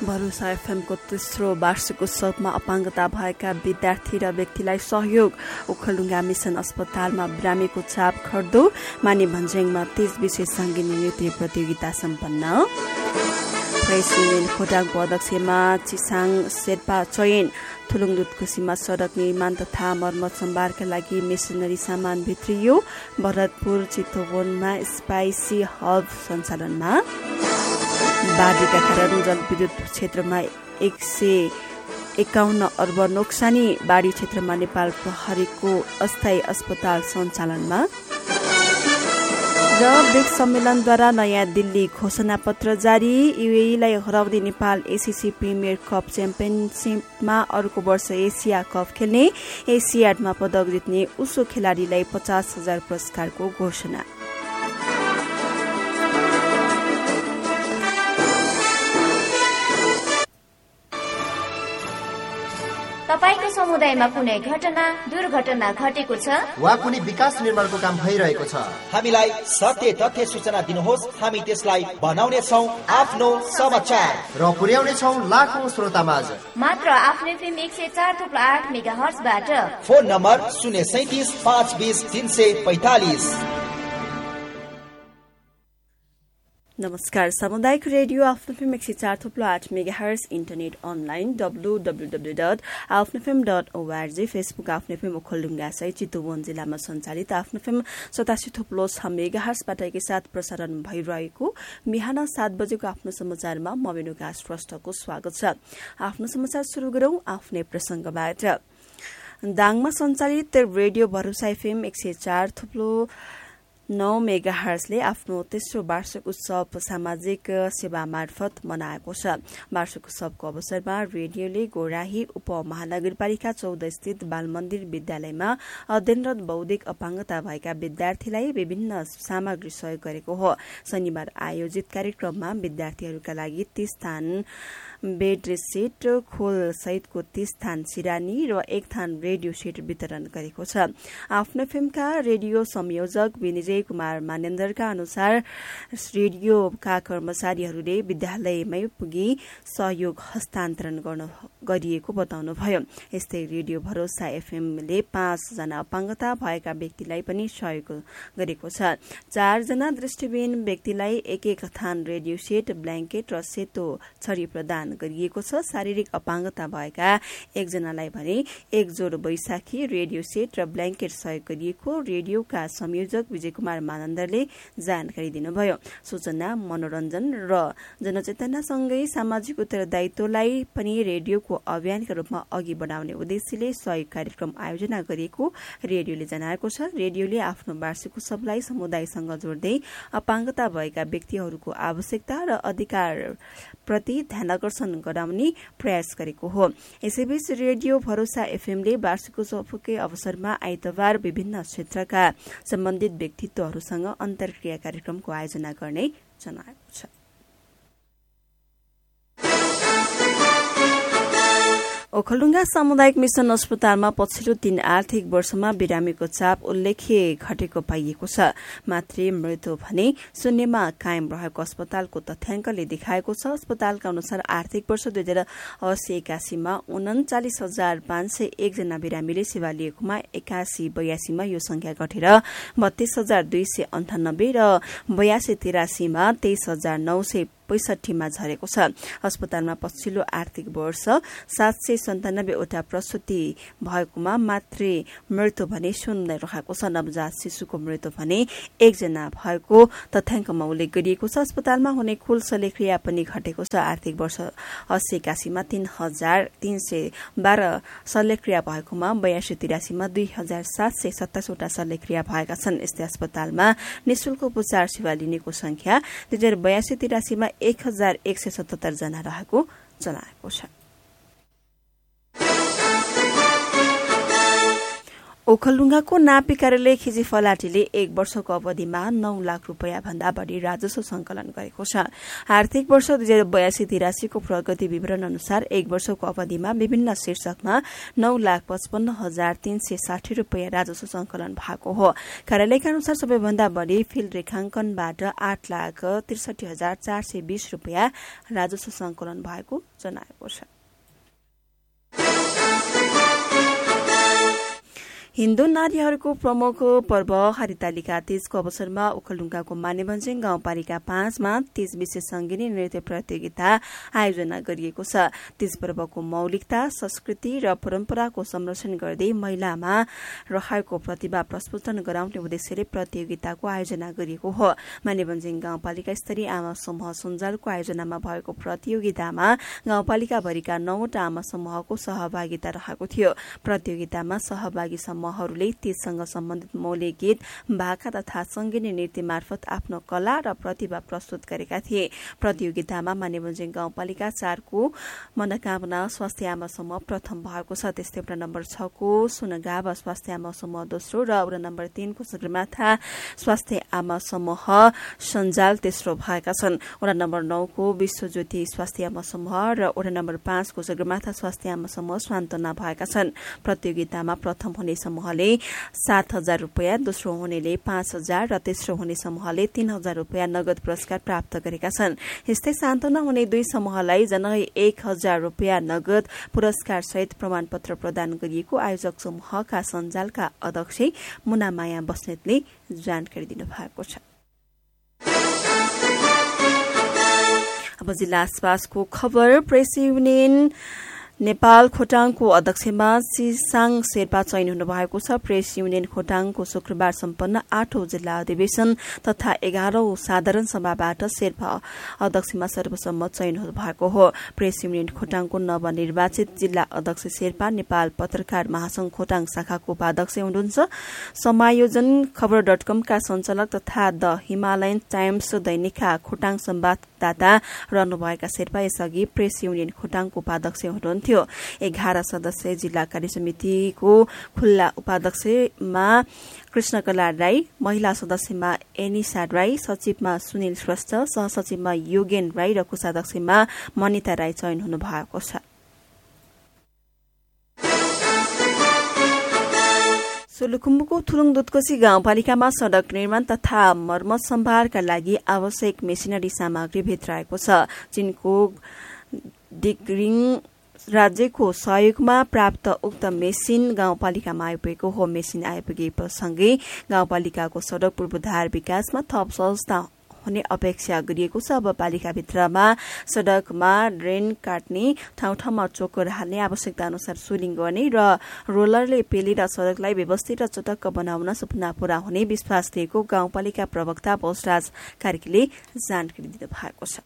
भरोसा एफएमको तेस्रो वार्षिक उत्सवमा अपाङ्गता भएका विद्यार्थी र व्यक्तिलाई सहयोग। ओखलढुङ्गा मिसन अस्पतालमा बिरामीको चाप खर्दो। माने भन्ज्याङमा 30 विशेष सङ्गीत नृत्य प्रतियोगिता सम्पन्न। प्रेस युनियन खोटाङको अध्यक्षमा चिसाङ शेर्पा चयन। थुलुङ दुधकोशीमा सड़क निर्माण तथा मर्मत सम्भारका लागि मेसिनरी सामान भित्रियो। भरतपुर चितवनमा स्पाइसी हब सञ्चालनमा। बाढीका कारण जलविद्युत क्षेत्रमा 151 अर्ब नोक्सानी। बाढी क्षेत्रमा नेपाल प्रहरीको अस्थायी अस्पताल सञ्चालनमा। र ब्रिक्स सम्मेलनद्वारा नयाँ दिल्ली घोषणापत्र जारी। युएईलाई हराउँदै नेपाल एसीसी प्रिमियर कप च्याम्पियनसिपमा अर्को वर्ष एसिया कप खेल्ने। एसियाडमा पदक जित्ने उसो खेलाडीलाई 50,000 पुरस्कारको घोषणा। तपाईको समुदायमा कुनै घटना दुर्घटना घटेको छ वा कुनै विकास निर्माणको काम भइरहेको छ, हामीलाई सत्य तथ्य सूचना दिनुहोस्। हामी त्यसलाई बनाउने छौं आफ्नो समाचार र पुर्याउने छौं लाखौं श्रोतामाझ मात्र आफ्नो एफएम 104.8 मेगाहर्जबाट। Phone number 037 520 345। नमस्कार। सामुदायिक रेडियो आफ्नो FM 104.8 megahertz, internet online www.afnofm.org, Facebook आफ्नो एफएम ओखलढुङ्गा सहित चितवन जिल्लामा सञ्चालित आफ्नो एफएम 87.6 मेगाहर्जबाट एकैसाथ प्रसारण भइरहेको बिहान 7 बजेको आफ्नो समाचारमा म मेनुका श्रेष्ठको स्वागत छ। आफ्नो समाचार शुरू गरौं आफ्नै प्रसंगबाट। दाङमा सञ्चालित रेडियो भरोसा एफएम 104.9 मेगाहर्जले आफ्नो तेस्रो वार्षिक उत्सव सामाजिक सेवा मार्फत मनाएको छ। वार्षिक उत्सवको अवसरमा रेडियोले गोराही उपमहानगरपालिका 14 स्थित बाल मन्दिर विद्यालयमा अध्ययनरत बौद्धिक अपाङ्गता भएका विद्यार्थीलाई विभिन्न सामग्री सहयोग गरेको हो। शनिबार आयोजित कार्यक्रममा विद्यार्थीहरूका लागि 30 थान बेड सेट, खोल सहितको 30 थान सिरानी र 1 थान रेडियो सेट वितरण गरेको छ। आफ्नो फिल्मका रेडियो संयोजक विजय कुमार मानेन्द्रका अनुसार रेडियोका कर्मचारीहरूले विद्यालयमै पुगी सहयोग हस्तान्तरण गरिएको बताउनुभयो। यस्तै रेडियो भरोसा एफएमले 5 जना अपाङ्गता भएका व्यक्तिलाई पनि सहयोग गरेको छ। 4 जना दृष्टिविहीन व्यक्तिलाई 1 थान रेडियो सेट, ब्ल्याङ्केट र सेतो छडी प्रदान गरिएको छ। शारीरिक अपाङ्गता भएका 1 जनालाई भने 1 जोड बैशाखी रेडियो सेट र ब्ल्याङ्केट सहयोग गरिएको रेडियोका संयोजक विजय कुमार मानन्दरले जानकारी दिनुभयो। सूचना, मनोरञ्जन र जनचेतनासँगै सामाजिक उत्तरदायित्वलाई पनि रेडियोको अभियानका रूपमा अघि बढाउने उद्देश्यले सहयोग कार्यक्रम आयोजना गरिएको रेडियोले जनाएको छ। रेडियोले आफ्नो वार्षिक उत्सवलाई समुदायसँग जोड्दै अपाङ्गता भएका व्यक्तिहरूको आवश्यकता र अधिकार प्रति ध्यानकर्षण गराउने प्रयास गरेको हो। यसैबीच रेडियो भरोसा एफएमले वार्षिक उत्सवकै अवसरमा आइतबार विभिन्न क्षेत्रका सम्बन्धित व्यक्तित्वहरूसँग अन्तर्क्रिया कार्यक्रमको आयोजना गर्ने जनाएको छ। ओखलढुङ्गा सामुदायिक मिसन अस्पतालमा पछिल्लो 3 आर्थिक वर्षमा बिरामीको चाप उल्लेख्य घटेको पाइएको छ। मातृ मृत्यु भने शून्यमा कायम रहेको अस्पतालको तथ्याङ्कले देखाएको छ। अस्पतालका अनुसार आर्थिक वर्ष 2080-81 मा 39,501 जना बिरामीले सेवा लिएकोमा 81-82 मा यो संख्या घटेर 32,298 र 82-83 मा 23,965 मा झरेको छ। अस्पतालमा पछिल्लो आर्थिक वर्ष 797 वटा प्रसुति भएकोमा मातृ मृत्यु भने 0 रहेको छ। नवजात शिशुको मृत्यु भने 1 जना भएको तथ्याङ्कमा उल्लेख गरिएको छ। अस्पतालमा हुने कुल शल्यक्रिया पनि घटेको छ। आर्थिक वर्ष 80-81 मा 3,312 शल्यक्रिया भएकोमा 82-83 मा 2,727 वटा शल्यक्रिया भएका छन्। यस्तै अस्पतालमा निःशुल्क उपचार सेवा लिनेको संख्या 2082-83 मा 1,177 जना रहेको जनाएको छ। ओखलढुङ्गाको नापी कार्यालय खिजी फलाटीले 1 वर्षको अवधिमा 9 लाख रुपियाँ भन्दा बढी राजस्व संकलन गरेको छ। आर्थिक वर्ष 2082-83 को प्रगति विवरण अनुसार 1 वर्षको अवधिमा विभिन्न शीर्षकमा 9,55,360 रुपियाँ राजस्व संकलन भएको हो। कार्यालयका अनुसार सबैभन्दा बढी फिल्ड रेखाङ्कनबाट 8,63,420 रुपियाँ राजस्व संकलन भएको जनाएको छ। हिन्दू नारीहरूको प्रमुख पर्व हरितालिका तीजको अवसरमा ओखलढुङ्गाको मानेभन्ज्याङ गाउँपालिका 5 मा तीज विशेष संगिनी नृत्य प्रतियोगिता आयोजना गरिएको छ। तीज पर्वको मौलिकता, संस्कृति र परम्पराको संरक्षण गर्दै महिलामा रहेको प्रतिभा प्रस्फुटन गराउने उद्देश्यले प्रतियोगिताको आयोजना गरिएको हो। मानेभन्ज्याङ गाउँपालिका स्तरीय आमा समूह सञ्जालको आयोजनामा भएको प्रतियोगितामा गाउँपालिकाभरिका 9वटा आमा समूहको सहभागिता रहेको थियो। प्रतियोगितामा सहभागी समूहहरूले तीजसँग सम्बन्धित मौलिक गीत, भाका तथा संगिनी नृत्य मार्फत आफ्नो कला र प्रतिभा प्रस्तुत गरेका थिए। प्रतियोगितामा मानेभन्ज्याङ गाउँपालिका 4 को मनोकामना स्वास्थ्य आमा समूह प्रथम भएको छ। त्यस्तै वडा नम्बर 6 को सुनगावा स्वास्थ्य आमा समूह दोस्रो र वडा नम्बर 3 को सगरमाथा स्वास्थ्य आमा समूह सञ्जाल तेस्रो भएका छन्। वडा नम्बर 9 को विश्वज्योति स्वास्थ्य आमा समूह र वडा नम्बर 5 को सगरमाथा स्वास्थ्य आमा समूह सान्त्वना भएका छन्। प्रतियोगितामा प्रथम हुने समूहले 7,000 रुपियाँ, दोस्रो हुनेले 5,000 र तेस्रो हुने समूहले 3,000 रुपियाँ नगद पुरस्कार प्राप्त गरेका छन्। यस्तै सान्त्वना हुने 2 समूहलाई जनै 1,000 रुपियाँ नगद पुरस्कार सहित प्रमाणपत्र प्रदान गरिएको आयोजक समूहका सञ्जालका अध्यक्ष मुनामाया बस्नेतले जानकारी दिनुभएको छ। अब जिल्ला आसपासको खबर। प्रेस युनियन नेपाल खोटाङको अध्यक्षमा सिसाङ शेर्पा चयन हुनुभएको छ। प्रेस युनियन खोटाङको शुक्रबार सम्पन्न 8औं जिल्ला अधिवेशन तथा 11औं साधारण सभाबाट शेर्पा अध्यक्षमा सर्वसम्मत चयन हुनुभएको हो। प्रेस युनियन खोटाङको नवनिर्वाचित जिल्ला अध्यक्ष शेर्पा नेपाल पत्रकार महासंघ खोटाङ शाखाको उपाध्यक्ष हुनुहुन्छ। समायोजन खबर.com का सञ्चालक तथा द हिमालयन टाइम्स दैनिकका खोटाङ संवाददाता रहनुभएका शेर्पा यसअघि प्रेस युनियन खोटाङको उपाध्यक्ष हुनुहुन्थ्यो। 11 सदस्य जिल्ला कार्य समितिको खुल्ला उपाध्यक्षमा कृष्णकला राई, महिला सदस्यमा एनिसा राई, सचिवमा सुनिल श्रेष्ठ, सहसचिवमा योगेन राई र कोषाध्यक्षमा मनिता राई चयन हुनुभएको छ। सोलुखुम्बुको थुलुङ दुधकोशी गाउँपालिकामा सड़क निर्माण तथा मर्मत सम्भारका लागि आवश्यक मेसिनरी सामग्री भित्राएको छ। जिनको डिग्रिङ राज्यको सहयोगमा प्राप्त उक्त मेसिन गाउँपालिकामा आइपुगेको हो। मेसिन आइपुगेसँगै गाउँपालिकाको सड़क पूर्वाधार विकासमा थप सहजता हुने अपेक्षा गरिएको छ। अब पालिकाभित्रमा सड़कमा ड्रेन काट्ने, ठाउँ ठाउँमा चोकर हाल्ने, आवश्यकता अनुसार सोलिङ गर्ने र रोलरले पेलेर सड़कलाई व्यवस्थित र चटक्क बनाउन सपना पूरा हुने विश्वास दिएको गाउँपालिका प्रवक्ता बोसराज कार्कीले जानकारी दिनुभएको छ।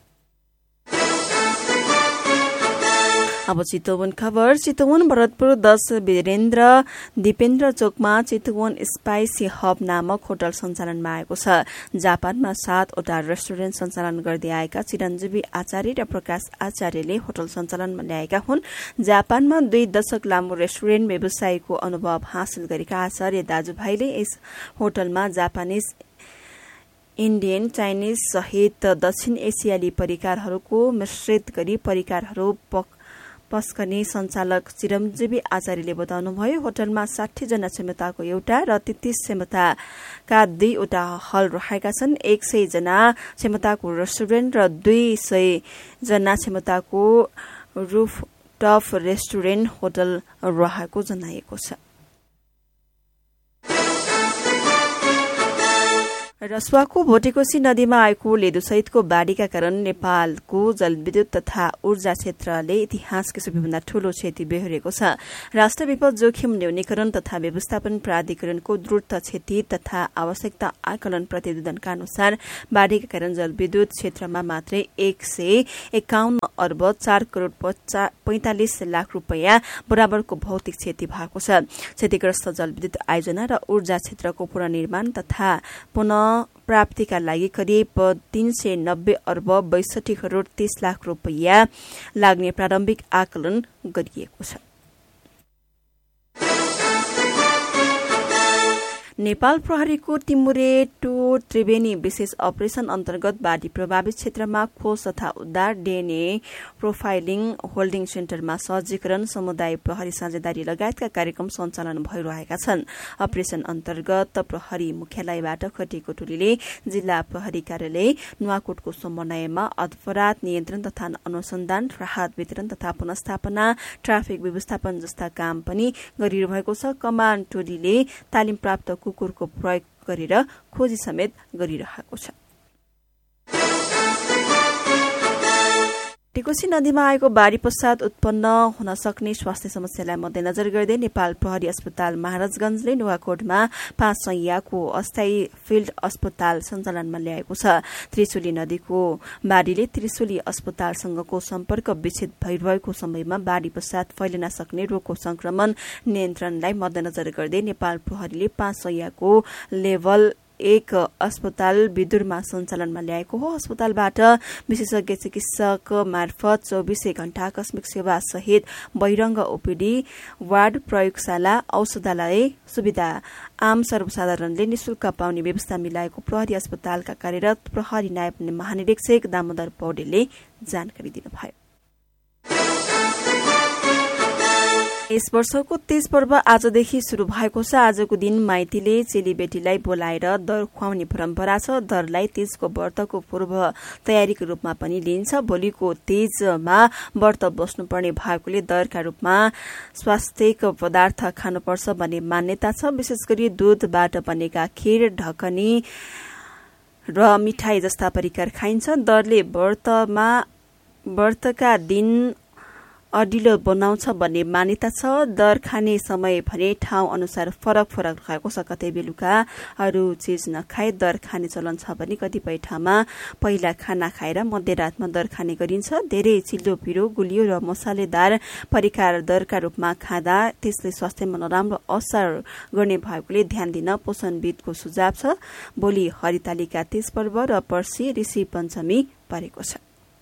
अब चितवन खबर। चितवन भरतपुर 10 वीरेन्द्र दिपेन्द्र चोकमा चितवन स्पाइसी हब नामक होटल सञ्चालनमा आएको छ। जापानमा 7वटा रेस्टुरेन्ट सञ्चालन गर्दै आएका चिरञ्जीवी आचार्य र प्रकाश आचार्यले होटल सञ्चालनमा ल्याएका हुन्। जापानमा 2 दशक लामो रेस्टुरेन्ट व्यवसायको अनुभव हासिल गरेका आचार्य दाजुभाइले यस होटलमा जापानिज, इन्डियन, चाइनिज सहित दक्षिण एसियाली परिकारहरूको मिश्रित गरी परिकारहरू पस्कने सञ्चालक चिरञ्जीवी आचार्यले बताउनुभयो। होटलमा 60 जना क्षमताको एउटा र 33 क्षमताका 2वटा हल रहेका छन्। 100 जना क्षमताको रेस्टुरेन्ट र 200 जना क्षमताको रूफटप रेस्टुरेन्ट होटल रहेको जनाइएको छ। रसुवाको भोटेकोशी नदीमा आएको लेदोसहितको बाढ़ीका कारण नेपालको जलविद्युत तथा ऊर्जा क्षेत्रले इतिहासकै सबैभन्दा ठूलो क्षति बेहोरेको छ। राष्ट्र विपद जोखिम न्यूनीकरण तथा व्यवस्थापन प्राधिकरणको द्रुत क्षति तथा आवश्यकता आकलन प्रतिवेदनका अनुसार बाढ़ीका कारण जलविद्युत क्षेत्रमा मात्रै 151 अर्ब 4 करोड़ 45 लाख रुपियाँ बराबरको भौतिक क्षति भएको छ। क्षतिग्रस्त जलविद्युत आयोजना र ऊर्जा क्षेत्रको पुनर्निर्माण तथा पुनः प्राप्तिका लागि करिब 390 अर्ब 62 करोड़ 30 लाख रुपियाँ लाग्ने प्रारम्भिक आकलन गरिएको छ। नेपाल प्रहरीको टिमुरे 2 त्रिवेणी विशेष अपरेशन अन्तर्गत बाढ़ी प्रभावित क्षेत्रमा खोज तथा उद्धार डीएनए प्रोफाइलिङ होल्डिङ सेन्टरमा सहजीकरण समुदाय प्रहरी साझेदारी लगायतका कार्यक्रम सञ्चालन भइरहेका छन्। अपरेशन अन्तर्गत प्रहरी मुख्यालयबाट खटिएको टोलीले जिल्ला प्रहरी कार्यालय नुवाकोटको समन्वयमा अपराध नियन्त्रण तथा अनुसन्धान, राहत वितरण तथा पुनस्थापना, ट्राफिक व्यवस्थापन जस्ता काम पनि गरिरहेको छ। कमाण्ड टोलीले तालिम प्राप्त कुकुरको प्रयोग गरेर खोजी समेत गरिरहेको छ। टिकोसी नदीमा आएको बाढ़ी पश्चात उत्पन्न हुन सक्ने स्वास्थ्य समस्यालाई मध्यनजर गर्दै नेपाल प्रहरी अस्पताल महाराजगंजले नुवाकोटमा 5 शय्याको अस्थायी फिल्ड अस्पताल सञ्चालनमा ल्याएको छ। त्रिशुली नदीको बाढ़ीले त्रिशुली अस्पतालसँगको सम्पर्क विच्छेद भइरहेको समयमा बाढ़ी पश्चात फैलिन सक्ने रोगको संक्रमण नियन्त्रणलाई मध्यनजर गर्दै नेपाल प्रहरीले 5 शय्याको लेभल 1 अस्पताल विदुरमा सञ्चालनमा ल्याएको हो। अस्पतालबाट विशेषज्ञ चिकित्सक मार्फत 24 घण्टा आकस्मिक सेवा सहित बहिरंग ओपीडी, वार्ड, प्रयोगशाला, औषधालय सुविधा आम सर्वसाधारणले निशुल्क पाउने व्यवस्था मिलाएको प्रहरी अस्पतालका कार्यरत प्रहरी नायब महानिरीक्षक दामोदर पौडेलले जानकारी दिनुभयो। यस वर्षको तीज पर्व आजदेखि शुरू भएको छ। आजको दिन माइतीले चेलीबेटीलाई बोलाएर दर खुवाउने परम्परा छ। दरलाई तीजको व्रतको पूर्व तयारीको रूपमा पनि लिइन्छ। भोलिको तीजमा व्रत बस्नुपर्ने भएकोले दरका रूपमा स्वास्थ्यिक पदार्थ खानुपर्छ भन्ने मान्यता छ। विशेष गरी दूधबाट बनेका खीर, ढकनी र मिठाई जस्ता परिकार खाइन्छ। दरले व्रतका दिन अडिलो बनाउँछ भन्ने मान्यता छ। दर खाने समय भने ठाउँ अनुसार फरक रहेको छ। कतै बेलुका अरू चीज नखाए दर खाने चलन छ भने कतिपय ठाउँमा पहिला खाना खाएर मध्यरातमा दर खाने गरिन्छ। धेरै चिल्लो पिरो, गुलियो र मसालेदार परिकार दरका रूपमा खाँदा त्यसले स्वास्थ्यमा नराम्रो असर गर्ने भएकोले ध्यान दिन पोषणविदको सुझाव छ। भोलि हरितालिका तीज पर्व र पर्सि ऋषि पञ्चमी परेको छ।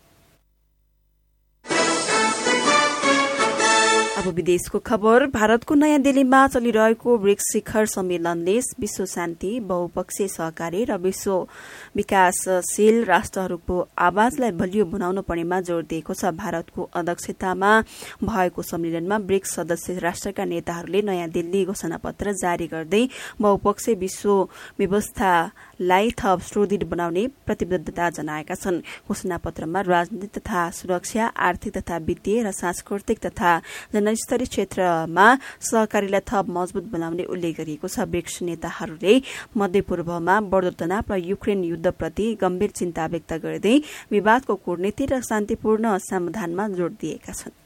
अब विदेशको खबर। भारतको नयाँ दिल्लीमा चलिरहेको ब्रिक्स शिखर सम्मेलनले विश्व शान्ति, बहुपक्षीय सहकारी र विश्व विकासशील राष्ट्रहरूको आवाजलाई बलियो बनाउनु पर्नेमा जोड़ दिएको छ। भारतको अध्यक्षतामा भएको सम्मेलनमा ब्रिक्स सदस्य राष्ट्रका नेताहरूले नयाँ दिल्ली घोषणापत्र जारी गर्दै बहुपक्षीय विश्व व्यवस्थालाई थप सुदृढ बनाउने प्रतिबद्धता जनाएका छन्। घोषणापत्रमा राजनीति तथा सुरक्षा, आर्थिक तथा वित्तीय र सांस्कृतिक तथा जनस्तरीय क्षेत्रमा सहकारीलाई थप मजबूत बनाउने उल्लेख गरिएको छ। ब्रिक्स नेताहरूले मध्यपूर्वमा बढ्दो तनाव र युक्रेन युद्धप्रति गम्भीर चिन्ता व्यक्त गर्दै विवादको कूटनीति र शान्तिपूर्ण समाधानमा जोड़ दिएका छन्।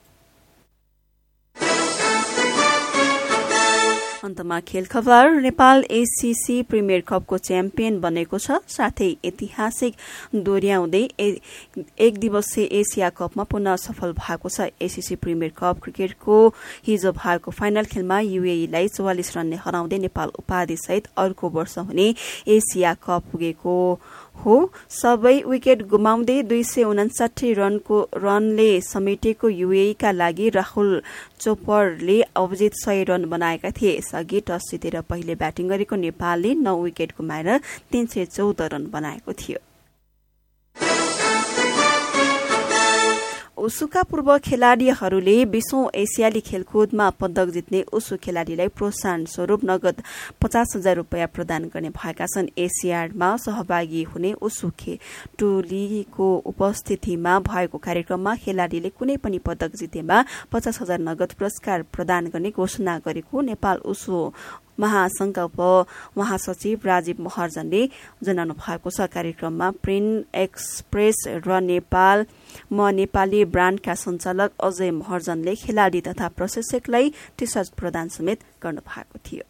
अन्तमा खेल खबर। नेपाल एसीसी प्रिमियर कपको च्याम्पियन बनेको छ। साथै ऐतिहासिक दोहोर्याउँदै एक दिवसीय एसिया कपमा पुनः सफल भएको छ। एसीसी प्रिमियर कप क्रिकेटको हिजो भएको फाइनल खेलमा यूएईलाई 44 रनले हराउँदै नेपाल उपाधि सहित अर्को वर्ष हुने एसिया कप पुगेको हो। सबै विकेट गुमाउँदै 259 रनले समेटेको यूएईका लागि राहुल चोपड़ले अभिजित 100 रन बनाएका थिए। यसअघि टस जितेर पहिले ब्याटिङ गरेको नेपालले 9 विकेट गुमाएर 314 रन बनाएको थियो। उसुका पूर्व खेलाड़ीहरूले 20औं एसियाली खेलकुदमा पदक जित्ने उसु खेलाड़ीलाई प्रोत्साहन स्वरूप नगद 50,000 रुपियाँ प्रदान गर्ने भएका छन्। एसियाडमा सहभागी हुने उसु टोलीको उपस्थितिमा भएको कार्यक्रममा खेलाड़ीले कुनै पनि पदक जितेमा 50,000 नगद पुरस्कार प्रदान गर्ने घोषणा गरेको नेपाल उसु महासंघका महासचिव राजीव महर्जनले जनाउनु भएको छ। कार्यक्रममा प्रिन्ट एक्सप्रेस र नेपाली ब्रान्डका सञ्चालक अजय महर्जनले खेलाड़ी तथा प्रशिक्षकलाई टी शर्ट प्रदान समेत गर्नु भएको थियो।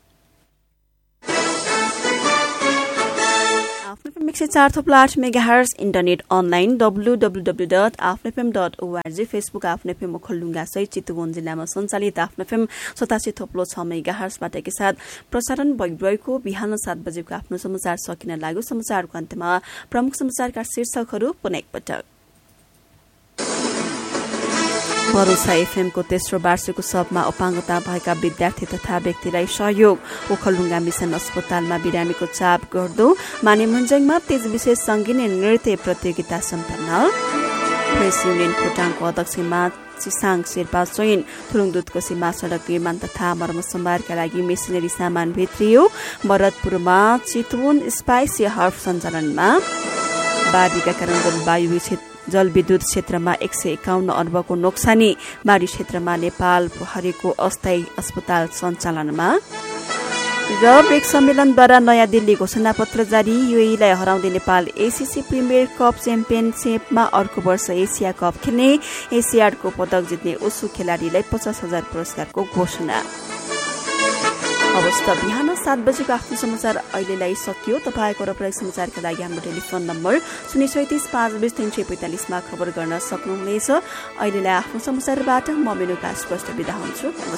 आफ्नो 104.8 megahertz internet online www.afnfm.org, Facebook आफ्नो एफएम मुखलडुङ्गा सहित चितवन जिल्लामा सञ्चालित आफ्नो एफएम 87.6 मेगाहर्जबाट के साथ प्रसारण भइरहेको बिहान 7 बजेको आफ्नो समाचार सकिन लाग्यो। समाचारको अन्त्यमा प्रमुख समाचारका शीर्षकहरू पुनः एकपटक। भरोसा एफएमको तेस्रो वार्षिक उत्सवमा अपाङ्गता भएका विद्यार्थी तथा व्यक्तिलाई सहयोग। ओखलढुङ्गा मिसन अस्पतालमा बिरामीको चाप गर्दो। मानेमुन्जङमा तेज विशेष सङ्गीत नृत्य प्रतियोगिता सम्पन्न। प्रेस युनियन खोटाङको अध्यक्षमा चिसाङ शेर्पा चयन। थुलुङदुधको सीमा सड़क निर्माण तथा मर्मत सम्भारका लागि मेसिनरी सामान भित्रियो। भरतपुरमा चितवन स्पाइसी हर्ब सञ्चालनमा। बाढीका कारण जलविद्युत क्षेत्रमा 151 अर्बको नोक्सानी। बाढी क्षेत्रमा नेपाल प्रहरीको अस्थायी अस्पताल सञ्चालनमा। र ब्रेक सम्मेलनद्वारा नयाँ दिल्ली घोषणापत्र जारी। युएईलाई हराउँदै नेपाल एसीसी प्रिमियर कप च्याम्पियनसिपमा अर्को वर्ष एसिया कप खेल्ने। एसियाडको पदक जित्ने उसु खेलाडीलाई 50,000 पुरस्कारको घोषणा। अवस्था बिहान 7 बजेको आफ्नो समाचार अहिलेलाई सकियो। तपाईँको रपराई समाचारका लागि हाम्रो टेलिफोन नम्बर 037 520 345 मा खबर गर्न सक्नुहुनेछ। अहिलेलाई आफ्नो समाचारबाट म मेनुका स्पष्ट बिदा हुन्छु।